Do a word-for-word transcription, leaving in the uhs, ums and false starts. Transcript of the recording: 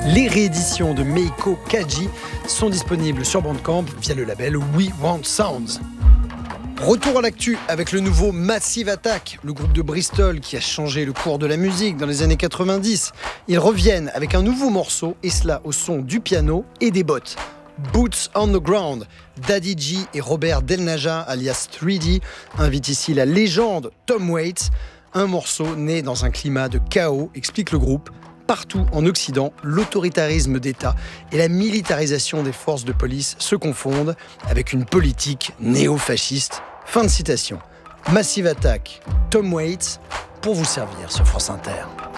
Les rééditions de Meiko Kaji sont disponibles sur Bandcamp via le label We Want Sounds. Retour à l'actu avec le nouveau Massive Attack, le groupe de Bristol qui a changé le cours de la musique dans les années quatre-vingt-dix. Ils reviennent avec un nouveau morceau, et cela au son du piano et des bottes. Boots on the Ground. Daddy G et Robert Del Naja, alias trois D, invitent ici la légende Tom Waits. Un morceau né dans un climat de chaos, explique le groupe. Partout en Occident, l'autoritarisme d'État et la militarisation des forces de police se confondent avec une politique néo-fasciste. Fin de citation. Massive Attack, Tom Waits, pour vous servir sur France Inter.